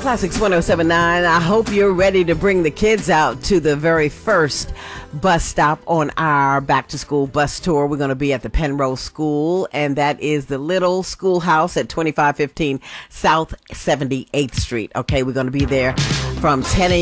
Classics 1079. I hope you're ready to bring the kids out to the very first bus stop on our back to school bus tour. We're going to be at the Penrose School, and that is the Little Schoolhouse at 2515 South 78th Street. Okay, we're going to be there from 10 a.m.